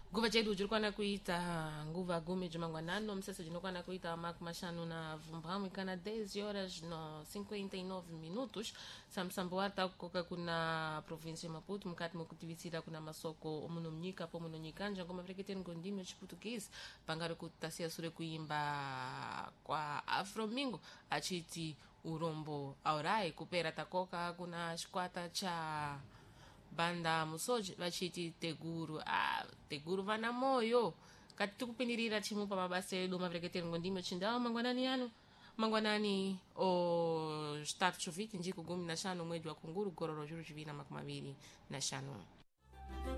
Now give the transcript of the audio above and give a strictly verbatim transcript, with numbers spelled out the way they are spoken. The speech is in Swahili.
nguva chedu chirikwana kuita nguva gumi jumangwanano msese jinokwana kuita mak mashanu na vumbamwe kana dez horas no cinquenta e nove minutos samsambo wata kukoka kuna província ya Maputo mkati mukutivisira kuna masoko omuno mnyika po muno nyikanja ngoma vreketeni ngondimi chiputukisi pangari kutasia sure kuimba kwa Afromingo achiti urombo aurai kupera takoka kuna shikwata cha banda musoji vachiti teguru ah teguru vana moyo kati tikupindirira chimu pa mabasa edu mavreketeni ngondimi chindawo mangwanani yanu mangwanani o start choviti njiko gumi na shano mwezi wa kunguru gororo juru chivina makumi mawiri na shano.